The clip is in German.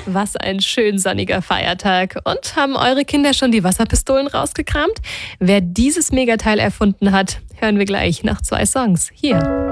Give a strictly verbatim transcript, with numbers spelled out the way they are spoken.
Was ein schön sonniger Feiertag. Und haben eure Kinder schon die Wasserpistolen rausgekramt? Wer dieses Megateil erfunden hat, hören wir gleich nach zwei Songs. Hier.